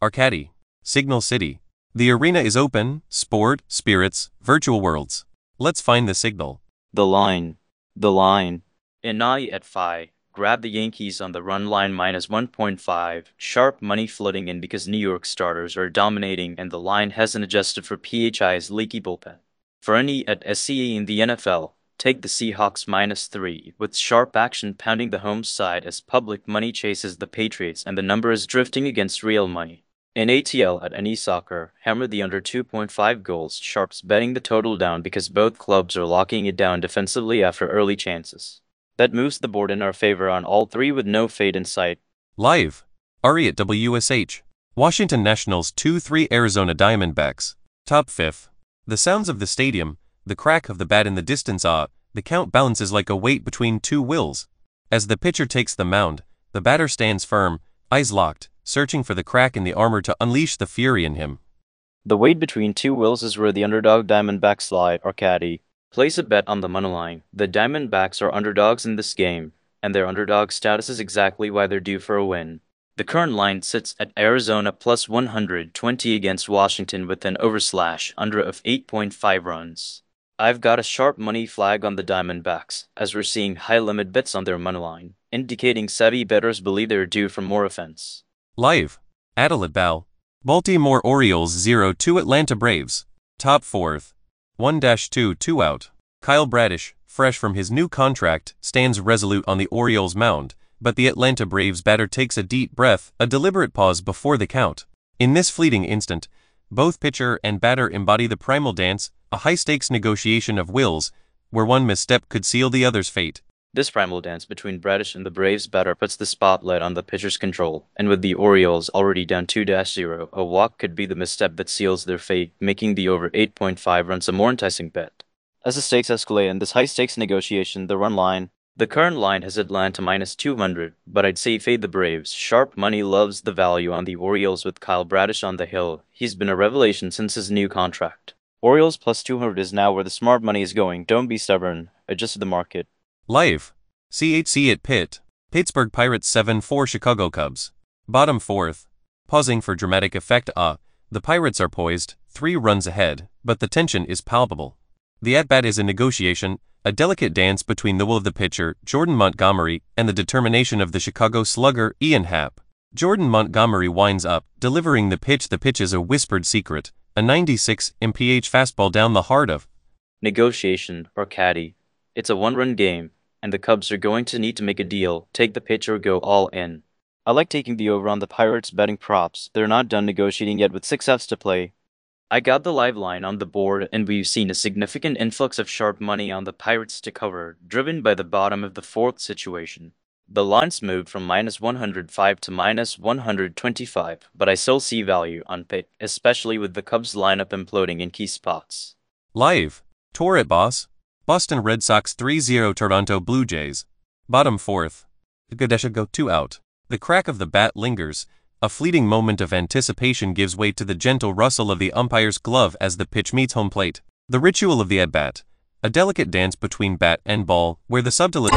Arcady. Signal City. The arena is open, sport, spirits, virtual worlds. Let's find the signal. The line. Inai at 5. Grab the Yankees on the run line -1.5. Sharp money flooding in because New York starters are dominating and the line hasn't adjusted for PHI's leaky bullpen. For any at SCA in the NFL, take the Seahawks -3, with sharp action pounding the home side as public money chases the Patriots and the number is drifting against real money. In ATL at any soccer, hammer the under 2.5 goals, sharps betting the total down because both clubs are locking it down defensively after early chances. That moves the board in our favor on all three with no fade in sight. Live. Ari at WSH. Washington Nationals 2-3 Arizona Diamondbacks. Top 5th. The sounds of the stadium, the crack of the bat in the distance the count balances like a weight between two wills. As the pitcher takes the mound, the batter stands firm, eyes locked, searching for the crack in the armor to unleash the fury in him. The weight between two wills is where the underdog Diamondbacks lie, Arcady. Place a bet on the moneyline. The Diamondbacks are underdogs in this game, and their underdog status is exactly why they're due for a win. The current line sits at Arizona +120 against Washington with an over/under of 8.5 runs. I've got a sharp money flag on the Diamondbacks, as we're seeing high-limit bets on their moneyline, indicating savvy bettors believe they're due for more offense. Live. Adel at Bal. Baltimore Orioles 0-2 Atlanta Braves. Top 4th. 1-2 2 out. Kyle Bradish, fresh from his new contract, stands resolute on the Orioles mound, but the Atlanta Braves batter takes a deep breath, a deliberate pause before the count. In this fleeting instant, both pitcher and batter embody the primal dance, a high-stakes negotiation of wills, where one misstep could seal the other's fate. This primal dance between Bradish and the Braves batter puts the spotlight on the pitcher's control, and with the Orioles already down 2-0, a walk could be the misstep that seals their fate, making the over 8.5 runs a more enticing bet. As the stakes escalate in this high-stakes negotiation, the run line. The current line has Atlanta -200, but I'd say fade the Braves. Sharp money loves the value on the Orioles with Kyle Bradish on the hill. He's been a revelation since his new contract. Orioles +200 is now where the smart money is going. Don't be stubborn. Adjust to the market. Live. CHC at Pitt. Pittsburgh Pirates 7-4 Chicago Cubs. Bottom 4th. Pausing for dramatic effect the Pirates are poised, 3 runs ahead, but the tension is palpable. The at-bat is a negotiation, a delicate dance between the will of the pitcher, Jordan Montgomery, and the determination of the Chicago slugger, Ian Happ. Jordan Montgomery winds up, delivering the pitch. The pitch is a whispered secret, a 96 mph fastball down the heart of negotiation, or caddy. It's a one-run game, and the Cubs are going to need to make a deal, take the pitch or go all in. I like taking the over on the Pirates betting props. They're not done negotiating yet with 6 outs to play. I got the live line on the board, and we've seen a significant influx of sharp money on the Pirates to cover, driven by the bottom of the 4th situation. The lines moved from -105 to -125, but I still see value on Pitt, especially with the Cubs lineup imploding in key spots. Live. Tour at Boss. Boston Red Sox 3-0 Toronto Blue Jays. Bottom 4th. Gadesha go 2 out. The crack of the bat lingers. A fleeting moment of anticipation gives way to the gentle rustle of the umpire's glove as the pitch meets home plate. The ritual of the at-bat. A delicate dance between bat and ball, where the subtlety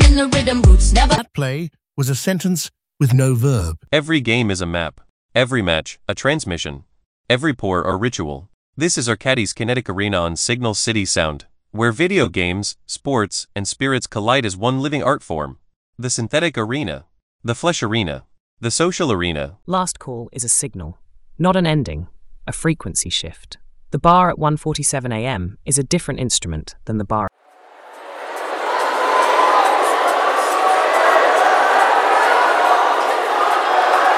At play was a sentence with no verb. Every game is a map. Every match, a transmission. Every pour, a ritual. This is Arcady's Kinetic Arena on Signal City Sound, where video games, sports, and spirits collide as one living art form. The synthetic arena. The flesh arena. The social arena. Last call is a signal, not an ending, a frequency shift. The bar at 1:47 a.m. is a different instrument than the bar